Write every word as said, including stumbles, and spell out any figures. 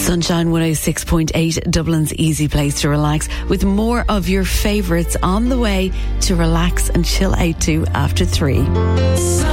Sunshine one oh six point eight, Dublin's easy place to relax, with more of your favourites on the way to relax and chill out to after three.